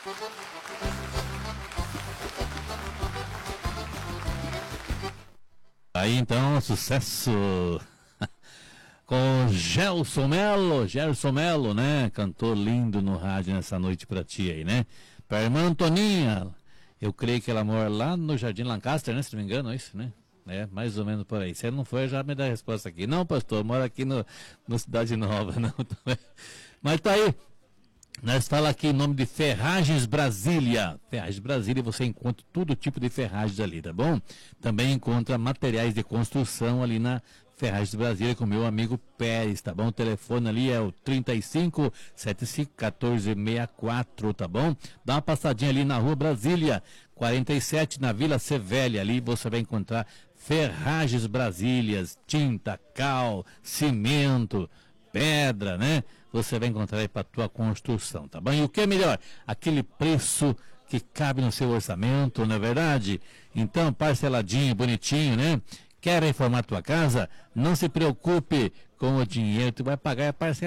Aí então, sucesso com Gerson Melo, né? Cantor lindo no rádio nessa noite pra ti aí, né? Pra irmã Antoninha, eu creio que ela mora lá no Jardim Lancaster, né? Se não me engano, é isso, né? É, mais ou menos por aí. Se ela não for, já me dá a resposta aqui. Não, pastor, mora aqui no Cidade Nova, não. Mas tá aí. Nós falamos aqui em nome de Ferragens Brasília. Ferragens Brasília, você encontra todo tipo de ferragens ali, tá bom? Também encontra materiais de construção ali na Ferragens Brasília com meu amigo Pérez, tá bom? O telefone ali é o 35 75 14 64, tá bom? Dá uma passadinha ali na Rua Brasília, 47, na Vila Sevelha. Ali você vai encontrar Ferragens Brasílias, tinta, cal, cimento, pedra, né? Você vai encontrar aí para tua construção, tá bom? E o que é melhor? Aquele preço que cabe no seu orçamento, não é verdade? Então, parceladinho, bonitinho, né? Quer reformar tua casa? Não se preocupe com o dinheiro, tu vai pagar a parcela.